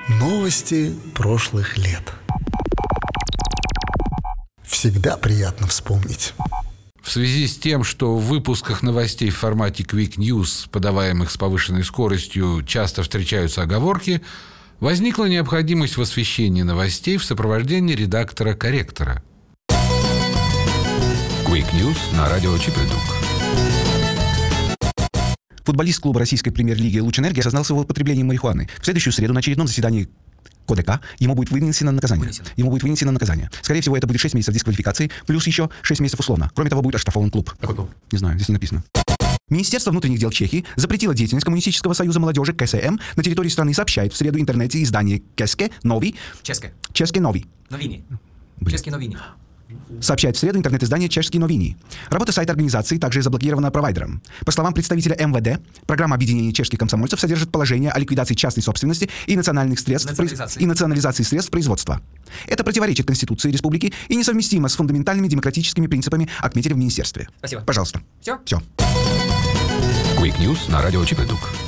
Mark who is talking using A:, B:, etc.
A: Новости прошлых лет. Всегда приятно вспомнить.
B: В связи с тем, что в выпусках новостей в формате Quick News, подаваемых с повышенной скоростью, часто встречаются оговорки, возникла необходимость в освещении новостей в сопровождении редактора-корректора. Quick News на радио Чип и Дук.
C: Футболист клуба российской премьер-лиги «Лучэнергия» осознал своего употребления марихуаны. В следующую среду на очередном заседании КОДК ему будет вынесено наказание. Скорее всего, это будет 6 месяцев дисквалификации, плюс еще 6 месяцев условно. Кроме того, будет оштрафован клуб.
D: Какой клуб?
C: Не знаю, здесь не написано. Министерство внутренних дел Чехии запретило деятельность Коммунистического союза молодежи КСМ на территории страны, сообщает в среду интернете издание České noviny.
D: České noviny.
C: Сообщает в среду интернет-издание «Чешские новини». Работа сайта организации также заблокирована провайдером. По словам представителя МВД, программа объединения чешских комсомольцев содержит положение о ликвидации частной собственности и национализации средств производства. Это противоречит Конституции республики и несовместимо с фундаментальными демократическими принципами, отметили в министерстве.
D: Спасибо.
C: Пожалуйста.
D: Все?
C: Все.
B: Quick News на радио Чип и Дук.